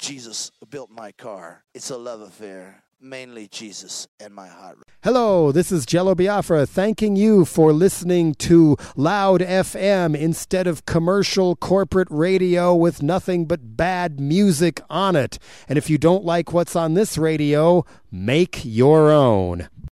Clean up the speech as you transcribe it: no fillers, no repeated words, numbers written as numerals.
Jesus built my car. It's a love affair. Mainly Jesus and my heart. Hello, this is Jello Biafra thanking you for listening to Loud FM instead of commercial corporate radio with nothing but bad music on it. And if you don't like what's on this radio, make your own.